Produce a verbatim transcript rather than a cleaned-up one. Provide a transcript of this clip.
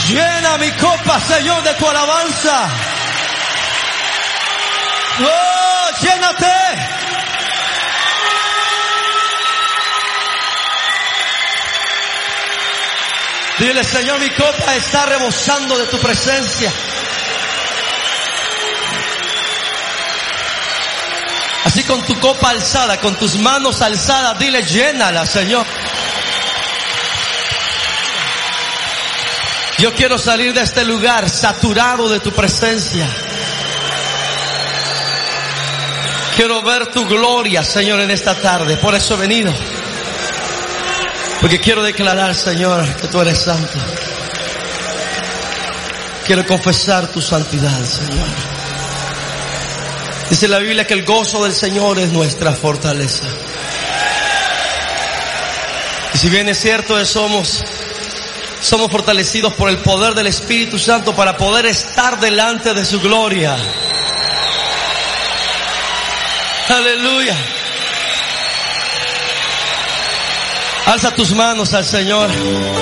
Llena mi copa, Señor, de tu alabanza. Oh, llénate. Dile, Señor, mi copa está rebosando de tu presencia. Así con tu copa alzada, con tus manos alzadas, dile, llénala, Señor. Yo quiero salir de este lugar saturado de tu presencia. Quiero ver tu gloria, Señor, en esta tarde. Por eso he venido. Porque quiero declarar, Señor, que tú eres santo. Quiero confesar tu santidad, Señor. Dice la Biblia que el gozo del Señor es nuestra fortaleza. Y si bien es cierto que somos, somos fortalecidos por el poder del Espíritu Santo para poder estar delante de su gloria. Aleluya. Alza tus manos al Señor.